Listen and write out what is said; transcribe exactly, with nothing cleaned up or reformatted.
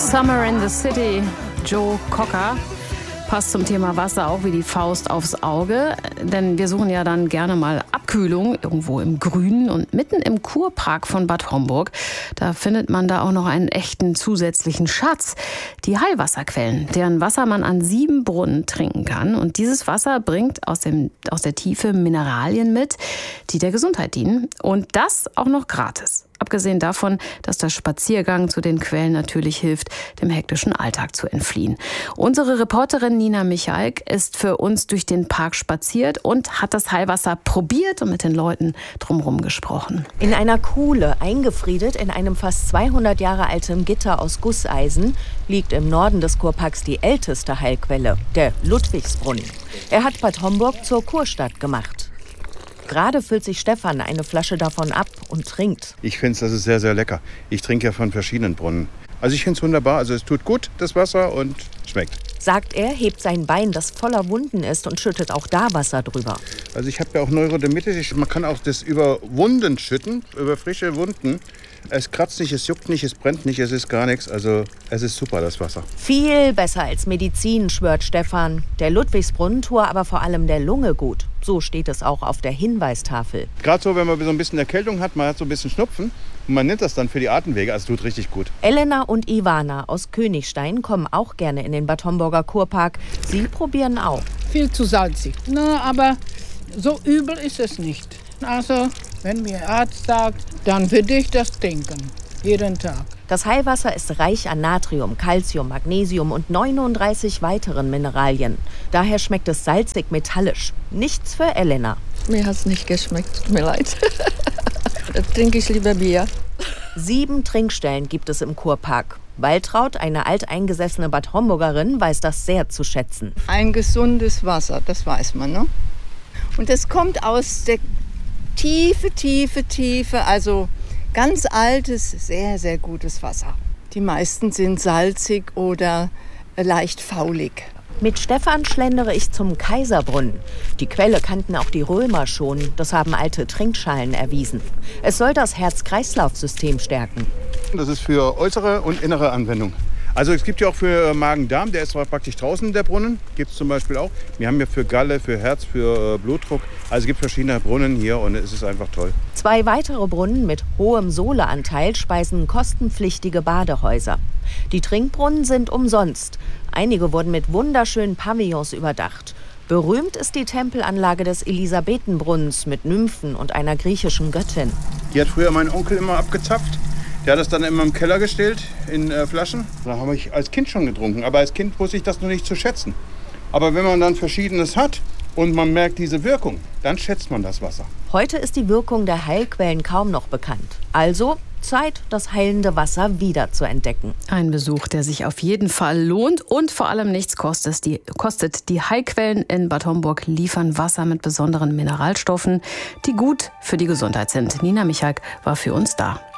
Summer in the City, Joe Cocker. Passt zum Thema Wasser auch wie die Faust aufs Auge, denn wir suchen ja dann gerne mal Abkühlung irgendwo im Grünen und mitten im Kurpark von Bad Homburg. Da findet man da auch noch einen echten zusätzlichen Schatz, die Heilwasserquellen, deren Wasser man an sieben Brunnen trinken kann. Und dieses Wasser bringt aus, dem, aus der Tiefe Mineralien mit, die der Gesundheit dienen und das auch noch gratis. Abgesehen davon, dass der Spaziergang zu den Quellen natürlich hilft, dem hektischen Alltag zu entfliehen. Unsere Reporterin Nina Michalk ist für uns durch den Park spaziert und hat das Heilwasser probiert und mit den Leuten drumherum gesprochen. In einer Kuhle, eingefriedet in einem fast zweihundert Jahre alten Gitter aus Gusseisen, liegt im Norden des Kurparks die älteste Heilquelle, der Ludwigsbrunnen. Er hat Bad Homburg zur Kurstadt gemacht. Gerade füllt sich Stefan eine Flasche davon ab und trinkt. Ich finde es, das ist sehr, sehr lecker. Ich trinke ja von verschiedenen Brunnen. Also ich finde es wunderbar. Also es tut gut, das Wasser, und schmeckt. Sagt er, hebt sein Bein, das voller Wunden ist, und schüttet auch da Wasser drüber. Also ich habe ja auch Neurodermitis. Man kann auch das über Wunden schütten, über frische Wunden. Es kratzt nicht, es juckt nicht, es brennt nicht, es ist gar nichts. Also es ist super, das Wasser. Viel besser als Medizin, schwört Stefan. Der Ludwigsbrunnen tue aber vor allem der Lunge gut. So steht es auch auf der Hinweistafel. Gerade so, wenn man so ein bisschen Erkältung hat, man hat so ein bisschen Schnupfen. Und man nimmt das dann für die Atemwege, also tut richtig gut. Elena und Ivana aus Königstein kommen auch gerne in den Bad Homburger Kurpark. Sie probieren auch. Viel zu salzig, na, aber so übel ist es nicht. Also, wenn mir Arzt sagt, dann würde ich das trinken, jeden Tag. Das Heilwasser ist reich an Natrium, Calcium, Magnesium und neununddreißig weiteren Mineralien. Daher schmeckt es salzig-metallisch. Nichts für Elena. Mir hat es nicht geschmeckt, tut mir leid. Da trinke ich lieber Bier. Sieben Trinkstellen gibt es im Kurpark. Waltraud, eine alteingesessene Bad Homburgerin, weiß das sehr zu schätzen. Ein gesundes Wasser, das weiß man, ne? Und es kommt aus der Tiefe, Tiefe, Tiefe, also ganz altes, sehr, sehr gutes Wasser. Die meisten sind salzig oder leicht faulig. Mit Stefan schlendere ich zum Kaiserbrunnen. Die Quelle kannten auch die Römer schon. Das haben alte Trinkschalen erwiesen. Es soll das Herz-Kreislauf-System stärken. Das ist für äußere und innere Anwendung. Also es gibt ja auch für Magen-Darm, der ist zwar praktisch draußen, der Brunnen, gibt es zum Beispiel auch. Wir haben ja für Galle, für Herz, für Blutdruck. Also es gibt verschiedene Brunnen hier und es ist einfach toll. Zwei weitere Brunnen mit hohem Sohleanteil speisen kostenpflichtige Badehäuser. Die Trinkbrunnen sind umsonst. Einige wurden mit wunderschönen Pavillons überdacht. Berühmt ist die Tempelanlage des Elisabethenbrunnens mit Nymphen und einer griechischen Göttin. Die hat früher mein Onkel immer abgezapft. Der hat das dann immer im Keller gestellt, in äh, Flaschen. Da habe ich als Kind schon getrunken, aber als Kind wusste ich das noch nicht zu schätzen. Aber wenn man dann Verschiedenes hat und man merkt diese Wirkung, dann schätzt man das Wasser. Heute ist die Wirkung der Heilquellen kaum noch bekannt. Also Zeit, das heilende Wasser wieder zu entdecken. Ein Besuch, der sich auf jeden Fall lohnt und vor allem nichts kostet. Die, kostet. Die Heilquellen in Bad Homburg liefern Wasser mit besonderen Mineralstoffen, die gut für die Gesundheit sind. Nina Michalk war für uns da.